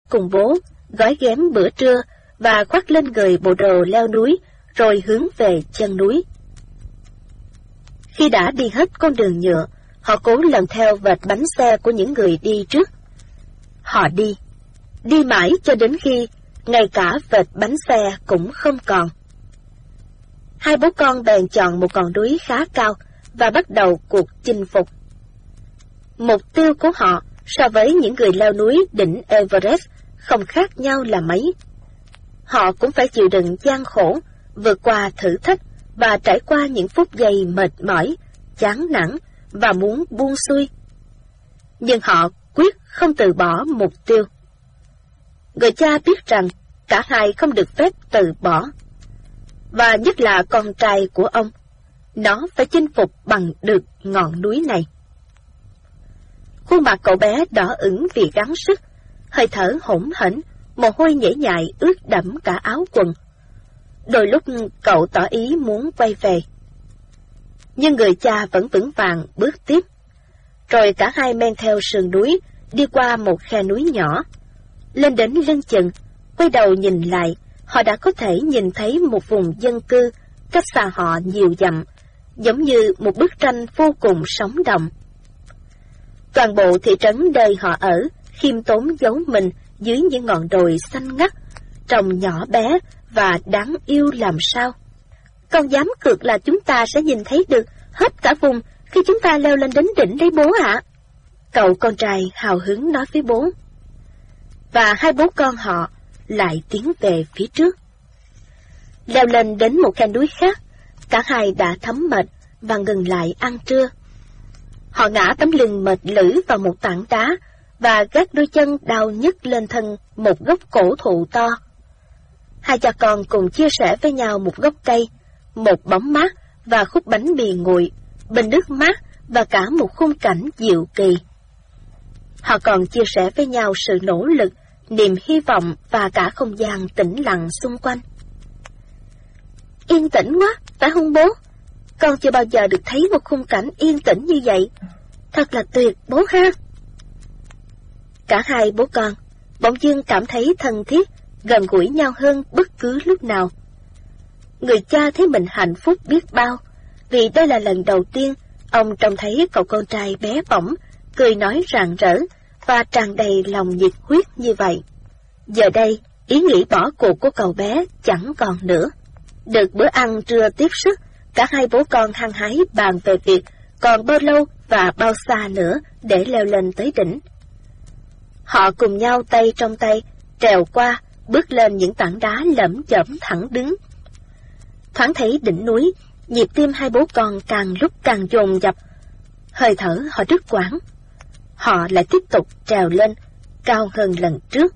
cùng bố, gói ghém bữa trưa và khoác lên người bộ đồ leo núi, rồi hướng về chân núi. Khi đã đi hết con đường nhựa, họ cố lần theo vệt bánh xe của những người đi trước. Họ đi mãi cho đến khi ngay cả vệt bánh xe cũng không còn. Hai bố con bèn chọn một ngọn núi khá cao và bắt đầu cuộc chinh phục. Mục tiêu của họ so với những người leo núi đỉnh Everest không khác nhau là mấy. Họ cũng phải chịu đựng gian khổ, vượt qua thử thách và trải qua những phút giây mệt mỏi, chán nản và muốn buông xuôi. Nhưng họ quyết không từ bỏ mục tiêu. Người cha biết rằng cả hai không được phép từ bỏ. Và nhất là con trai của ông, nó phải chinh phục bằng được ngọn núi này. Khuôn mặt cậu bé đỏ ửng vì gắng sức, hơi thở hỗn hển, mồ hôi nhễ nhại ướt đẫm cả áo quần. Đôi lúc cậu tỏ ý muốn quay về. Nhưng người cha vẫn vững vàng bước tiếp. Rồi cả hai men theo sườn núi, đi qua một khe núi nhỏ. Lên đến lưng chừng, quay đầu nhìn lại, họ đã có thể nhìn thấy một vùng dân cư cách xa họ nhiều dặm, giống như một bức tranh vô cùng sống động. Toàn bộ thị trấn nơi họ ở, khiêm tốn giấu mình dưới những ngọn đồi xanh ngắt, trông nhỏ bé và đáng yêu làm sao. Con dám cược là chúng ta sẽ nhìn thấy được hết cả vùng khi chúng ta leo lên đến đỉnh đấy bố ạ. Cậu con trai hào hứng nói với bố. Và hai bố con họ lại tiến về phía trước. Leo lên đến một khe núi khác, cả hai đã thấm mệt và ngừng lại ăn trưa. Họ ngã tấm lưng mệt lử vào một tảng đá và gác đôi chân đau nhức lên thân một gốc cổ thụ to. Hai cha con cùng chia sẻ với nhau một gốc cây, một bóng mát và khúc bánh mì nguội, bình nước mát và cả một khung cảnh diệu kỳ. Họ còn chia sẻ với nhau sự nỗ lực, niềm hy vọng và cả không gian tĩnh lặng xung quanh. Yên tĩnh quá, phải không bố? Con chưa bao giờ được thấy một khung cảnh yên tĩnh như vậy. Thật là tuyệt bố ha. Cả hai bố con bỗng dưng cảm thấy thân thiết, gần gũi nhau hơn bất cứ lúc nào. Người cha thấy mình hạnh phúc biết bao, vì đây là lần đầu tiên ông trông thấy cậu con trai bé bỏng, cười nói rạng rỡ và tràn đầy lòng nhiệt huyết như vậy. Giờ đây, ý nghĩ bỏ cuộc của cậu bé chẳng còn nữa. Được bữa ăn trưa tiếp sức, cả hai bố con hăng hái bàn về việc còn bao lâu và bao xa nữa để leo lên tới đỉnh. Họ cùng nhau tay trong tay, trèo qua, bước lên những tảng đá lởm chởm thẳng đứng. Thoáng thấy đỉnh núi, nhịp tim hai bố con càng lúc càng dồn dập, hơi thở họ đứt quãng. Họ lại tiếp tục trèo lên, cao hơn lần trước.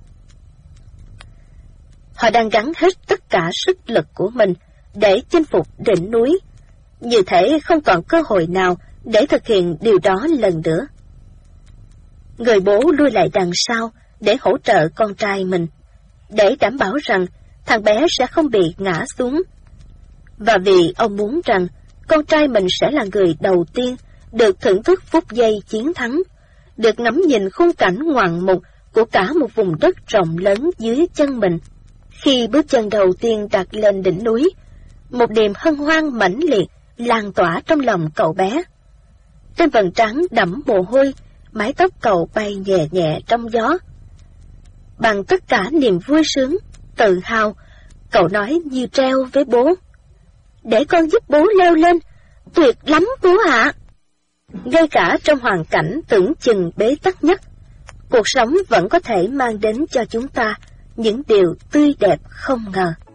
Họ đang gắng hết tất cả sức lực của mình để chinh phục đỉnh núi, như thể không còn cơ hội nào để thực hiện điều đó lần nữa. Người bố lui lại đằng sau để hỗ trợ con trai mình, để đảm bảo rằng thằng bé sẽ không bị ngã xuống. Và vì ông muốn rằng con trai mình sẽ là người đầu tiên được thưởng thức phút giây chiến thắng, được ngắm nhìn khung cảnh ngoạn mục của cả một vùng đất rộng lớn dưới chân mình. Khi bước chân đầu tiên đặt lên đỉnh núi, một niềm hân hoan mãnh liệt lan tỏa trong lòng cậu bé. Trên vầng trán đẫm mồ hôi, mái tóc cậu bay nhẹ nhẹ trong gió. Bằng tất cả niềm vui sướng, tự hào, cậu nói như treo với bố. Để con giúp bố leo lên, tuyệt lắm bố ạ. Ngay cả trong hoàn cảnh tưởng chừng bế tắc nhất, cuộc sống vẫn có thể mang đến cho chúng ta những điều tươi đẹp không ngờ.